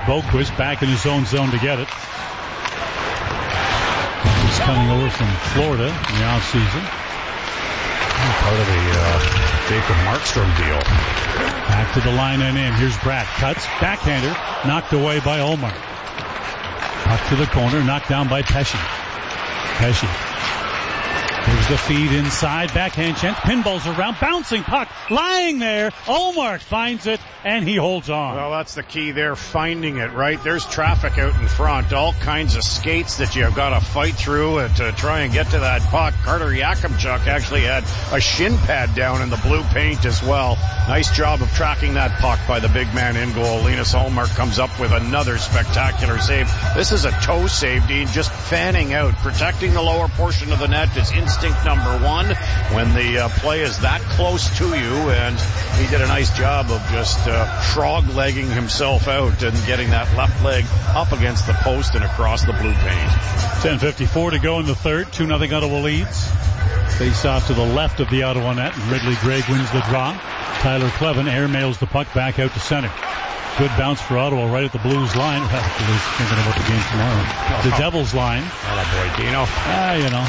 Boquist back in his own zone to get it. He's coming over from Florida in the offseason. Part of the Jacob Markstrom deal. Back to the line and in. Here's Bratt. Cuts. Backhander. Knocked away by Olmark. Up to the corner. Knocked down by Pesce. Here's the feed inside. Backhand chance. Pinballs around. Bouncing puck. Lying there. Olmark finds it, and he holds on. Well, that's the key there, finding it, right? There's traffic out in front. All kinds of skates that you've got to fight through to try and get to that puck. Carter Yakimchuk actually had a shin pad down in the blue paint as well. Nice job of tracking that puck by the big man in goal. Linus Olmark comes up with another spectacular save. This is a toe save, Dean, just fanning out. Protecting the lower portion of the net is instinct number one when the play is that close to you, and he did a nice job of just frog-legging himself out and getting that left leg up against the post and across the blue paint. 10:54 to go in the third. 2-0 Ottawa leads. Face off to the left of the Ottawa net, and Ridley Gregg wins the draw. Tyler Clevin airmails the puck back out to center. Good bounce for Ottawa right at the Blues line. Blues thinking about the game tomorrow. The Devils line. Hello, boy, Dino.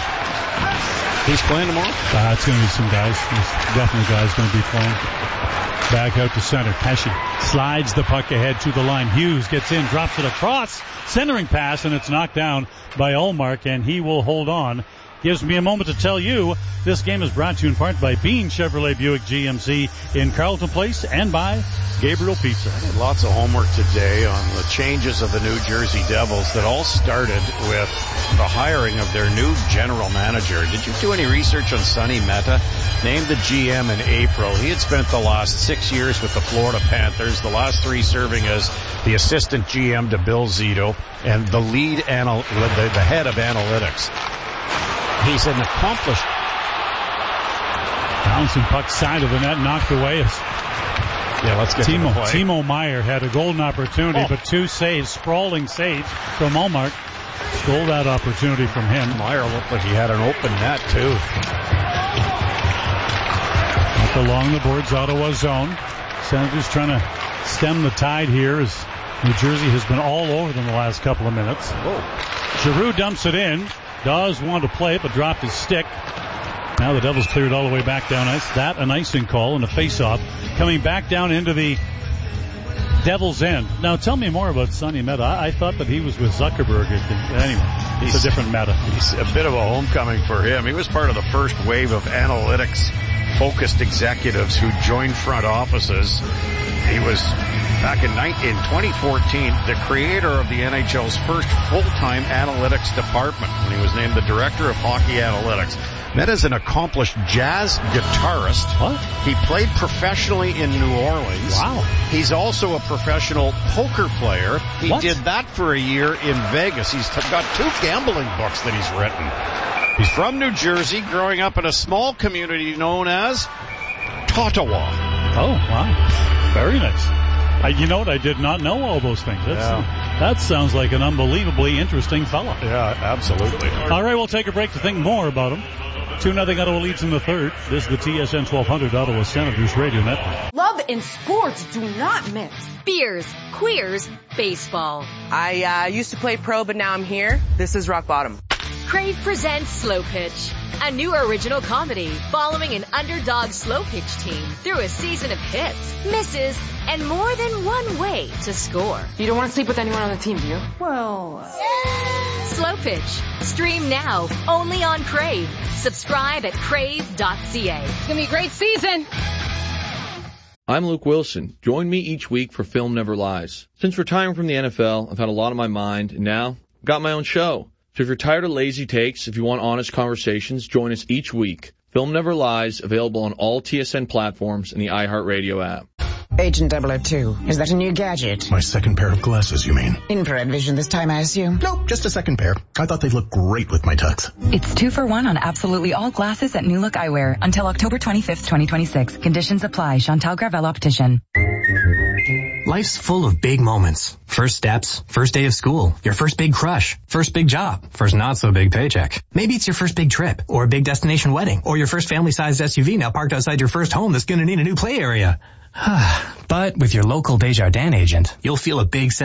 He's playing tomorrow? It's going to be some guys. There's definitely guys going to be playing. Back out to center. Pesce slides the puck ahead to the line. Hughes gets in, drops it across. Centering pass, and it's knocked down by Olmark, and he will hold on. Gives me a moment to tell you this game is brought to you in part by Bean Chevrolet Buick GMC in Carleton Place and by Gabriel Pizza. Lots of homework today on the changes of the New Jersey Devils that all started with the hiring of their new general manager. Did you do any research on Sonny Mehta? Named the GM in April. He had spent the last 6 years with the Florida Panthers, the last 3 serving as the assistant GM to Bill Zito and the the head of analytics. He's an accomplished. Bouncing puck side of the net, knocked away. Let's get to the play. Timo Meier had a golden opportunity, but 2 saves, sprawling saves from Olmark. Stole that opportunity from him. Meier looked like he had an open net, too. Up along the boards, Ottawa zone. Senators trying to stem the tide here as New Jersey has been all over them the last couple of minutes. Giroux dumps it in. Dawes wanted to play it, but dropped his stick. Now the Devils cleared all the way back down ice. That an icing call and a face-off. Coming back down into the Devils' end. Now tell me more about Sonny Mehta. I thought that he was with Zuckerberg. Anyway, he's a different Mehta. He's a bit of a homecoming for him. He was part of the first wave of analytics-focused executives who joined front offices. He was, back in 2014, the creator of the NHL's first full-time analytics department when he was named the director of hockey analytics. Mehta's an accomplished jazz guitarist. What? He played professionally in New Orleans. Wow. He's also a professional poker player. He What? did that for a year in Vegas. He's got 2 gambling books that he's written. He's from New Jersey, growing up in a small community known as Tottawa. Oh, wow. Very nice. You know what? I did not know all those things. That sounds like an unbelievably interesting fella. Yeah, absolutely. All right, we'll take a break to think more about him. 2-0 Ottawa leads in the third. This is the TSN 1200 Ottawa Senators Radio Network. Love and sports do not mix. Beers, queers, baseball. I used to play pro, but now I'm here. This is rock bottom. Crave presents Slow Pitch, a new original comedy following an underdog slow pitch team through a season of hits, misses, and more than one way to score. You don't want to sleep with anyone on the team, do you? Slow Pitch. Stream now, only on Crave. Subscribe at crave.ca. It's going to be a great season. I'm Luke Wilson. Join me each week for Film Never Lies. Since retiring from the NFL, I've had a lot on my mind, and now I've got my own show. So if you're tired of lazy takes, if you want honest conversations, join us each week. Film Never Lies, available on all TSN platforms and the iHeartRadio app. Agent 002, is that a new gadget? My second pair of glasses, you mean? Infrared vision this time, I assume? Nope, just a second pair. I thought they'd look great with my tux. It's 2 for 1 on absolutely all glasses at New Look Eyewear until October 25th, 2026. Conditions apply. Chantal Gravel Optician. Life's full of big moments. First steps, first day of school, your first big crush, first big job, first not so big paycheck. Maybe it's your first big trip, or a big destination wedding, or your first family-sized SUV now parked outside your first home that's going to need a new play area. But with your local Desjardins agent, you'll feel a big sense